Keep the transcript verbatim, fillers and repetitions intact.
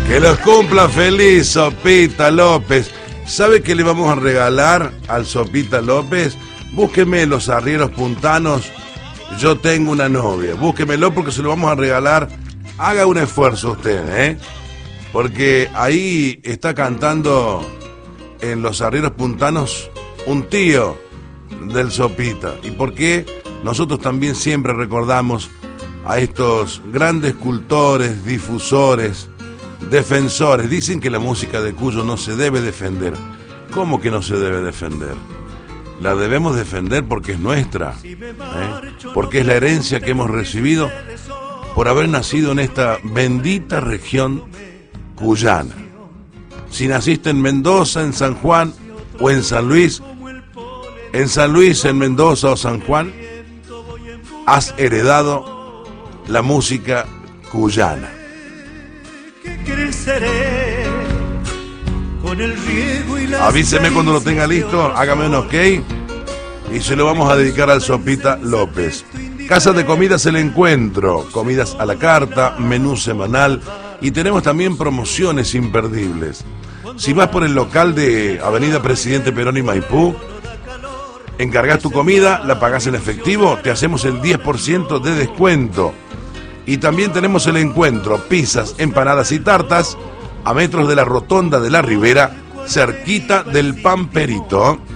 Que los cumpla feliz, Sopita López. ¿Sabe qué le vamos a regalar al Sopita López? Búsqueme los arrieros puntanos. Yo tengo una novia. Búsquemelo porque se lo vamos a regalar. Haga un esfuerzo usted, ¿eh? Porque ahí está cantando en los arrieros puntanos un tío del Sopita. ¿Y por qué? Nosotros también siempre recordamos a estos grandes cultores, difusores, defensores. Dicen que la música de Cuyo no se debe defender. ¿Cómo que no se debe defender? La debemos defender porque es nuestra, ¿eh? Porque es la herencia que hemos recibido por haber nacido en esta bendita región cuyana. Si naciste en Mendoza, en San Juan o en San Luis, en San Luis, en Mendoza o San Juan, has heredado la música cuyana. Avíseme cuando lo tenga listo, hágame un ok y se lo vamos a dedicar al Sopita López. Casa de Comidas El Encuentro, comidas a la carta, menú semanal y tenemos también promociones imperdibles. Si vas por el local de Avenida Presidente Perón y Maipú, encargas tu comida, la pagás en efectivo, te hacemos el diez por ciento de descuento. Y también tenemos El Encuentro, pizzas, empanadas y tartas, a metros de la rotonda de la Ribera, cerquita del Pamperito.